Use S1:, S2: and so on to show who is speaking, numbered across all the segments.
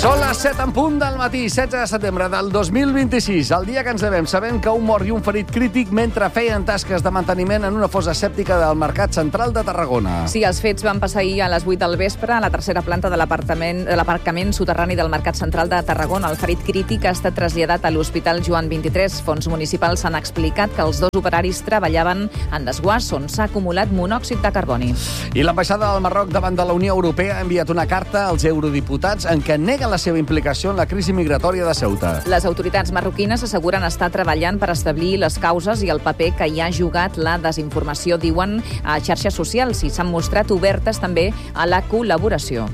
S1: Són les 7 en punt del matí, 16 de setembre del 2026. El dia que ens devem, sabem que un mort i un ferit crític mentre feien tasques de manteniment en una fossa sèptica del Mercat Central de Tarragona.
S2: Sí, els fets van passar ahir a les 8 del vespre a la tercera planta de l'aparcament soterrani del Mercat Central de Tarragona. El ferit crític ha estat traslladat a l'Hospital Joan 23. Fons municipals han explicat que els dos operaris treballaven en desguàs on s'ha acumulat monòxid de carboni.
S1: I l'ambaixada del Marroc davant de la Unió Europea ha enviat una carta als eurodiputats en què nega la seva implicació en la crisi migratòria de Ceuta.
S2: Les autoritats marroquines asseguren estar treballant per establir les causes i el paper que hi ha jugat la desinformació, diuen a xarxes socials, i s'han mostrat obertes també a la col·laboració.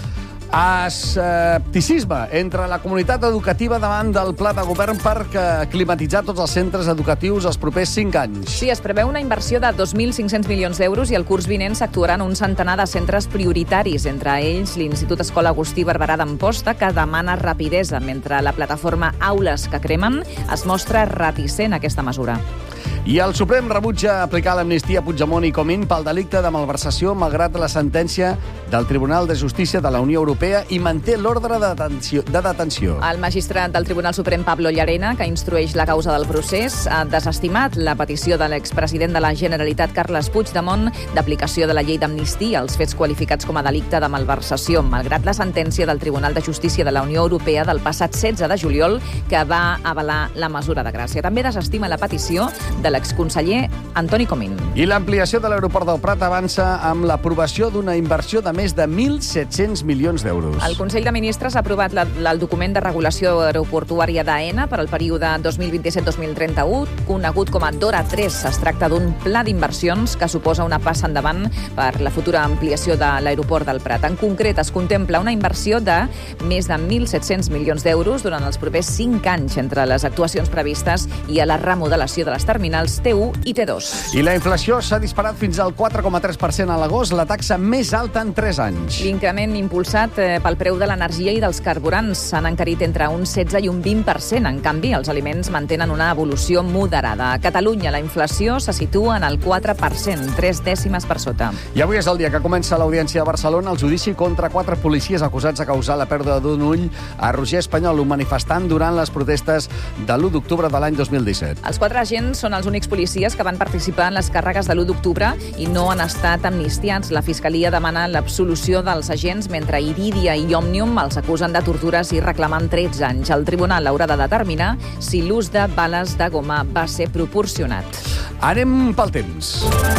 S1: Escepticisme entre la comunitat educativa davant del pla de govern per climatitzar tots els centres educatius els propers 5 anys.
S2: Sí, es preveu una inversió de 2.500 milions d'euros i el curs vinent s'actuaran un centenar de centres prioritaris, entre ells l'Institut Escola Agustí Barberà d'Amposta, que demana rapidesa, mentre la plataforma Aules que cremen es mostra reticent a aquesta mesura.
S1: I el Suprem rebutja aplicar l'amnistia a Puigdemont i Comín pel delicte de malversació malgrat la sentència del Tribunal de Justícia de la Unió Europea i manté l'ordre de detenció.
S2: El magistrat del Tribunal Suprem, Pablo Llarena, que instrueix la causa del procés, ha desestimat la petició de l'expresident de la Generalitat, Carles Puigdemont, d'aplicació de la llei d'amnistia als fets qualificats com a delicte de malversació, malgrat la sentència del Tribunal de Justícia de la Unió Europea del passat 16 de juliol, que va avalar la mesura de gràcia. També desestima la petició de l'exconseller Antoni Comín.
S1: I l'ampliació de l'aeroport del Prat avança amb l'aprovació d'una inversió de més de 1.700 milions d'euros.
S2: El Consell de Ministres ha aprovat el document de regulació aeroportuària d'AENA per al període 2027-2031, conegut com a DORA 3. Es tracta d'un pla d'inversions que suposa una passa endavant per la futura ampliació de l'aeroport del Prat. En concret, es contempla una inversió de més de 1.700 milions d'euros durant els propers 5 anys entre les actuacions previstes i a la remodelació de les terminals T1 i T2.
S1: I la inflació s'ha disparat fins al 4,3% a l'agost, la taxa més alta en 3 anys.
S2: L'increment impulsat pel preu de l'energia i dels carburants s'han encarit entre un 16 i un 20%. En canvi, els aliments mantenen una evolució moderada. A Catalunya, la inflació se situa en el 4%, 3 dècimes per sota.
S1: I avui és el dia que comença l'audiència a Barcelona, el judici contra 4 policies acusats de causar la pèrdua d'un ull a Roger Espanyol, un manifestant durant les protestes de l'1 d'octubre de l'any 2017.
S2: Els 4 agents són els únics policies que van participar en les càrregues de l'1 d'octubre i no han estat amnistiats. La Fiscalia demana l'absolució dels agents, mentre Iridia i Òmnium els acusen de tortures i reclamen 13 anys. El tribunal haurà de determinar si l'ús de bales de goma va ser proporcionat.
S1: Anem pel temps.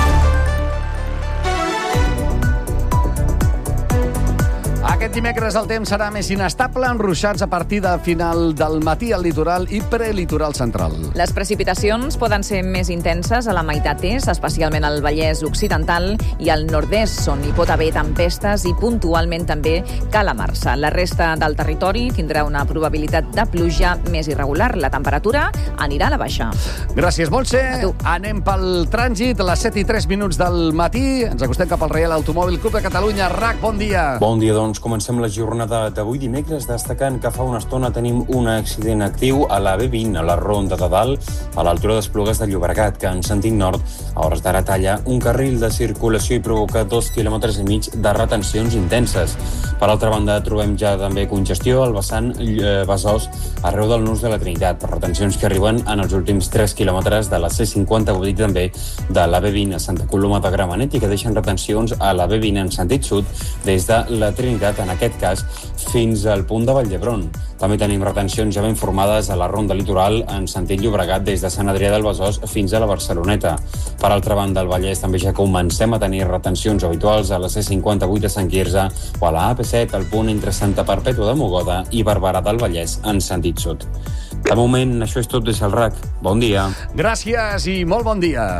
S1: Aquest dimecres el temps serà més inestable, amb ruixats a partir de final del matí al litoral i prelitoral central.
S2: Les precipitacions poden ser més intenses a la meitat est, especialment al Vallès Occidental i al nord-est, on hi pot haver tempestes i puntualment també calamarsa. La resta del territori tindrà una probabilitat de pluja més irregular. La temperatura anirà a la baixa.
S1: Gràcies, Montse. Anem pel trànsit, a les 7:03 del matí. Ens acostem cap al Reial Automòbil Club de Catalunya. RAC, bon dia.
S3: Bon dia, doncs. Comencem la jornada d'avui dimecres destacant que fa una estona tenim un accident actiu a la B20, a la Ronda de Dalt, a l'altura d'Esplugues de Llobregat, que en sentit nord a hores d'ara talla un carril de circulació i provoca 2,5 quilòmetres de retencions intenses. Per altra banda, trobem ja també congestió al vessant Besòs arreu del Nus de la Trinitat, per retencions que arriben en els últims 3 quilòmetres de la C58 i també de la B20 a Santa Coloma de Gramenet, i que deixen retencions a la B20 en sentit sud des de la Trinitat, en aquest cas, fins al punt de Vall d'Hebron. També tenim retencions ja ben formades a la Ronda Litoral en sentit Llobregat des de Sant Adrià del Besòs fins a la Barceloneta. Per altra banda, al Vallès també ja comencem a tenir retencions habituals a la C58 a Sant Quirze o a la AP7 al punt entre Santa Perpètua de Mogoda i Barberà del Vallès en sentit sud. De moment, això és tot des del RAC. Bon dia.
S1: Gràcies i molt bon dia.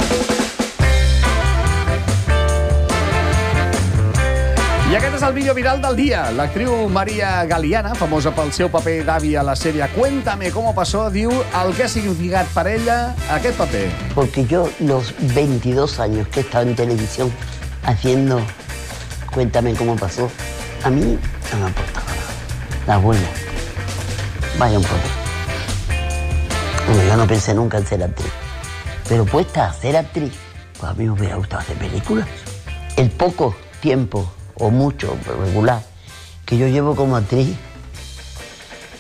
S1: I aquest és el vídeo viral del dia. L'actriu Maria Galiana, famosa pel seu paper d'avi a la sèrie Cuéntame cómo pasó, diu el que ha significat per ella aquest paper.
S4: Porque yo los 22 años que he estado en televisión haciendo Cuéntame cómo pasó, a mí no me importaba nada. La abuela, vaya un poco. Bueno, yo no pensé nunca en ser actriz. Pero puesta a ser actriz, pues a mí me hubiera gustado hacer películas. El poco tiempo o mucho, regular, que yo llevo como actriz,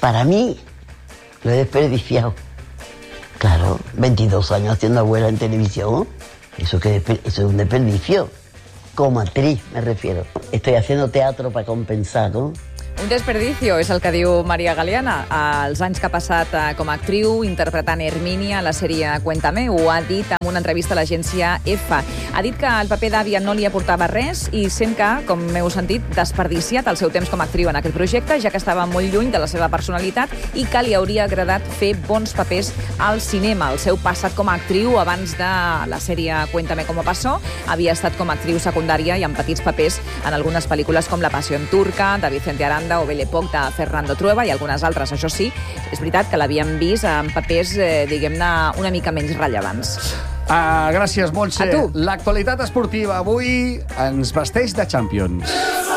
S4: Para mí, lo he desperdiciado. Claro, 22 años haciendo abuela en televisión, eso es un desperdicio. Como actriz, me refiero. Estoy haciendo teatro para compensar, ¿no?
S2: Un desperdicio, és el que diu Maria Galeana. Els anys que ha passat com a actriu, interpretant Hermínia a la sèrie Cuéntame, ho ha dit en una entrevista a l'agència EFA. Ha dit que el paper d'àvia no li aportava res i sent que, com m'heu sentit, desperdiciat el seu temps com a actriu en aquest projecte, ja que estava molt lluny de la seva personalitat i que li hauria agradat fer bons papers al cinema. El seu passat com a actriu, abans de la sèrie Cuéntame cómo pasó, havia estat com a actriu secundària i en petits papers en algunes pel·lícules com La Pasión turca, de Vicente Aranda, o Belle Époque de Fernando Trueba i algunes altres. Això sí, és veritat que l'havíem vist en papers, diguem-ne, una mica menys rellevants.
S1: Gràcies, Montse. L'actualitat esportiva avui ens vesteix de Champions.